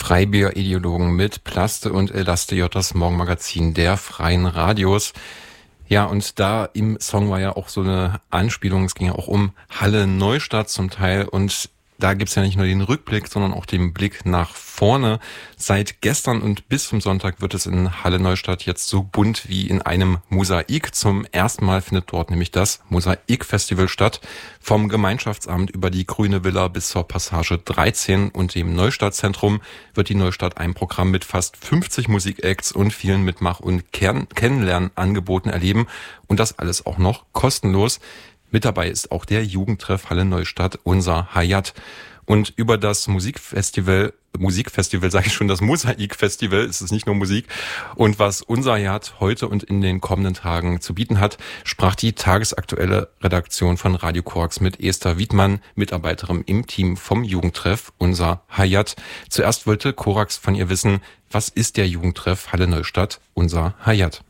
Freibier-Ideologen mit Plaste und Elaste, das Morgenmagazin der Freien Radios. Ja, und da im Song war ja auch so eine Anspielung, es ging ja auch um Halle Neustadt zum Teil, und da gibt's ja nicht nur den Rückblick, sondern auch den Blick nach vorne. Seit gestern und bis zum Sonntag wird es in Halle Neustadt jetzt so bunt wie in einem Mosaik. Zum ersten Mal findet dort nämlich das Mosaik-Festival statt. Vom Gemeinschaftsamt über die Grüne Villa bis zur Passage 13 und dem Neustadtzentrum wird die Neustadt ein Programm mit fast 50 Musikacts und vielen Mitmach- und Kennenlernangeboten erleben. Und das alles auch noch kostenlos. Mit dabei ist auch der Jugendtreff Halle Neustadt, unser Hayat. Und über das Musikfestival sage ich schon, das Mosaik-Festival, es ist nicht nur Musik. Und was unser Hayat heute und in den kommenden Tagen zu bieten hat, sprach die tagesaktuelle Redaktion von Radio Korax mit Esther Wiedmann, Mitarbeiterin im Team vom Jugendtreff, unser Hayat. Zuerst wollte Korax von ihr wissen, was ist der Jugendtreff Halle Neustadt, unser Hayat?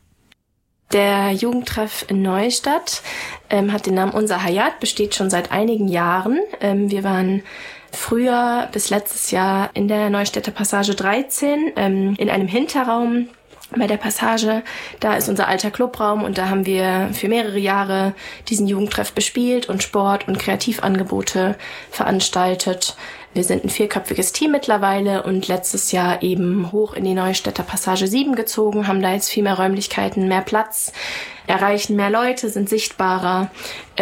Der Jugendtreff in Neustadt hat den Namen Unser Hayat, besteht schon seit einigen Jahren. Wir waren früher bis letztes Jahr in der Neustädter Passage 13 in einem Hinterraum bei der Passage. Da ist unser alter Clubraum und da haben wir für mehrere Jahre diesen Jugendtreff bespielt und Sport- und Kreativangebote veranstaltet. Wir sind ein 4-köpfiges Team mittlerweile und letztes Jahr eben hoch in die Neustädter Passage 7 gezogen, haben da jetzt viel mehr Räumlichkeiten, mehr Platz, erreichen mehr Leute, sind sichtbarer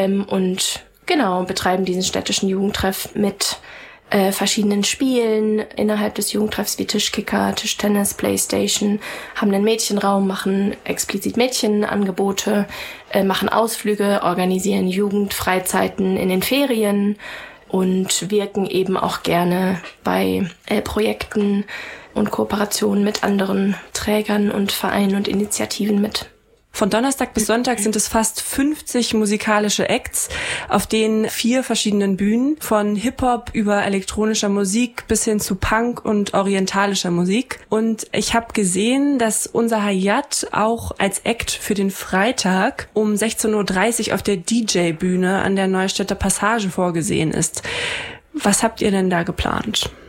und genau, betreiben diesen städtischen Jugendtreff mit verschiedenen Spielen innerhalb des Jugendtreffs wie Tischkicker, Tischtennis, Playstation, haben einen Mädchenraum, machen explizit Mädchenangebote, machen Ausflüge, organisieren Jugendfreizeiten in den Ferien und wirken eben auch gerne bei Projekten und Kooperationen mit anderen Trägern und Vereinen und Initiativen mit. Von Donnerstag bis Sonntag sind es fast 50 musikalische Acts auf den 4 verschiedenen Bühnen, von Hip-Hop über elektronischer Musik bis hin zu Punk und orientalischer Musik. Und ich habe gesehen, dass unser Hayat auch als Act für den Freitag um 16.30 Uhr auf der DJ-Bühne an der Neustädter Passage vorgesehen ist. Was habt ihr denn da geplant?